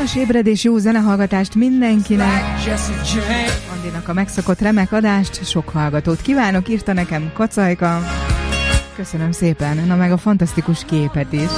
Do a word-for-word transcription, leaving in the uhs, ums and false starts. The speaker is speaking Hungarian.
Kellemes ébredés, jó zenehallgatást mindenkinek. Andinak a megszokott remek adást, sok hallgatót kívánok, írta nekem Kacajka. Köszönöm szépen, na meg a fantasztikus képet is.